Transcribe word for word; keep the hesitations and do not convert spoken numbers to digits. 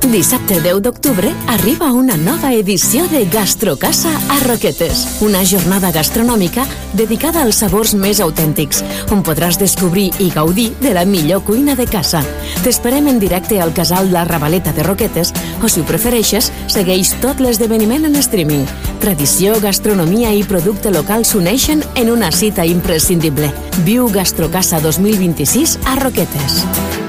Dissabte deu d'octubre arriba una nova edició de Gastrocasa a Roquetes, una jornada gastronòmica dedicada als sabors més autèntics, on podràs descobrir i gaudir de la millor cuina de casa. T'esperem en directe al Casal La Ravaleta de Roquetes o, si ho prefereixes, segueix tot l'esdeveniment en streaming. Tradició, gastronomia i producte local s'uneixen en una cita imprescindible. Viu Gastrocasa dos mil vint-i-sis a Roquetes.